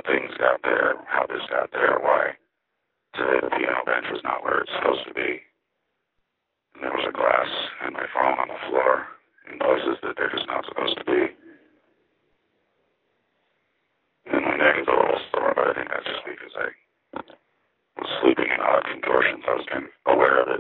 things got there, how this got there, why today the piano bench was not where it's supposed to be. And there was a glass and my phone on the floor in places that they're just not supposed to be. And my neck is a little sore, but I think that's just because I was sleeping in odd contortions. I was kind of aware of it.